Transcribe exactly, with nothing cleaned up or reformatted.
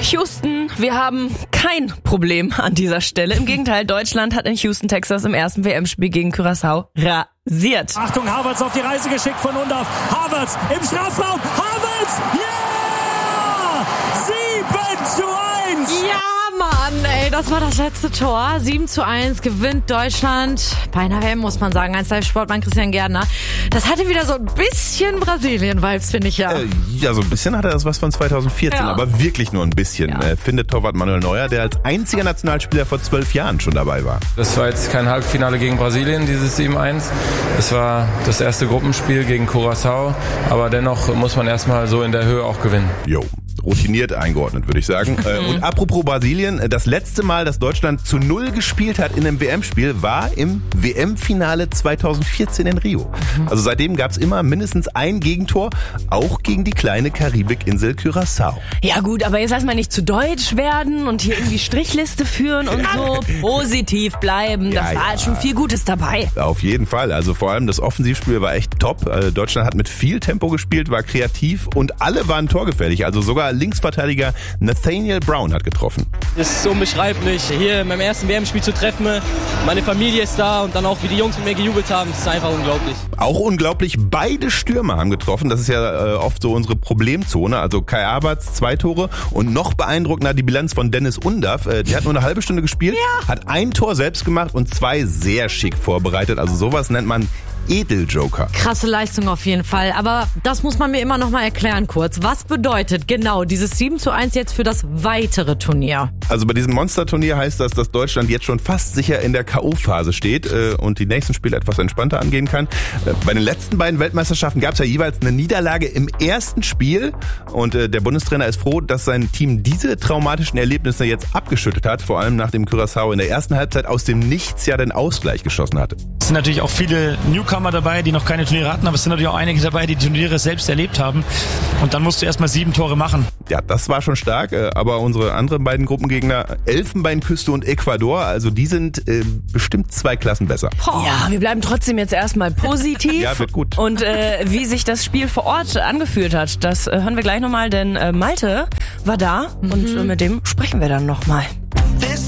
Houston, wir haben kein Problem an dieser Stelle. Im Gegenteil, Deutschland hat in Houston, Texas im ersten W M-Spiel gegen Curaçao rasiert. Achtung, Havertz auf die Reise geschickt von Undav. Havertz im Strafraum. Havertz! Ja! sieben zu eins! Ja, Mann, ey, das war das letzte Tor. sieben zu eins gewinnt Deutschland. Bei einer W M muss man sagen, als Live-Sportmann Christian Gärtner. Das hatte wieder so ein bisschen Brasilien-Vibes, finde ich ja. Äh, ja, so ein bisschen hatte das was von zweitausendvierzehn, Ja. aber wirklich nur ein bisschen. Ja. Äh, findet Torwart Manuel Neuer, der als einziger Nationalspieler vor zwölf Jahren schon dabei war. Das war jetzt kein Halbfinale gegen Brasilien, dieses sieben eins. Es war das erste Gruppenspiel gegen Curaçao, aber dennoch muss man erstmal so in der Höhe auch gewinnen. Jo. Routiniert eingeordnet, würde ich sagen. Mhm. Und apropos Brasilien, das letzte Mal, dass Deutschland zu Null gespielt hat in einem W M-Spiel, war im W M-Finale zweitausendvierzehn in Rio. Mhm. Also seitdem gab es immer mindestens ein Gegentor, auch gegen die kleine Karibikinsel Curaçao. Ja gut, aber jetzt lass mal nicht zu deutsch werden und hier irgendwie Strichliste führen und so. Positiv bleiben, das Ja, war ja. halt schon viel Gutes dabei. Auf jeden Fall. Also vor allem das Offensivspiel war echt top. Also Deutschland hat mit viel Tempo gespielt, war kreativ und alle waren torgefährlich. Also sogar Linksverteidiger Nathaniel Brown hat getroffen. Es ist unbeschreiblich, hier in meinem ersten W M-Spiel zu treffen. Meine Familie ist da und dann auch, wie die Jungs mit mir gejubelt haben, das ist einfach unglaublich. Auch unglaublich, beide Stürmer haben getroffen. Das ist ja äh, oft so unsere Problemzone. Also Kai Havertz, zwei Tore und noch beeindruckender die Bilanz von Dennis Undav. Äh, die hat nur eine halbe Stunde gespielt, ja. hat ein Tor selbst gemacht und zwei sehr schick vorbereitet. Also sowas nennt man Edeljoker. Krasse Leistung auf jeden Fall. Aber das muss man mir immer noch mal erklären kurz. Was bedeutet genau dieses sieben zu eins jetzt für das weitere Turnier? Also bei diesem Monsterturnier heißt das, dass Deutschland jetzt schon fast sicher in der K O-Phase steht äh, und die nächsten Spiele etwas entspannter angehen kann. Äh, bei den letzten beiden Weltmeisterschaften gab es ja jeweils eine Niederlage im ersten Spiel und äh, der Bundestrainer ist froh, dass sein Team diese traumatischen Erlebnisse jetzt abgeschüttet hat, vor allem nachdem Curaçao in der ersten Halbzeit aus dem Nichts ja den Ausgleich geschossen hatte. Es sind natürlich auch viele Newcomer dabei, die noch keine Turniere hatten, aber es sind natürlich auch einige dabei, die die Turniere selbst erlebt haben. Und dann musst du erstmal sieben Tore machen. Ja, das war schon stark, aber unsere anderen beiden Gruppengegner, Elfenbeinküste und Ecuador, also die sind äh, bestimmt zwei Klassen besser. Ja, wir bleiben trotzdem jetzt erstmal positiv. Ja, wird gut. Und äh, wie sich das Spiel vor Ort angefühlt hat, das äh, hören wir gleich nochmal, denn äh, Malte war da mhm. und äh, mit dem sprechen wir dann nochmal. This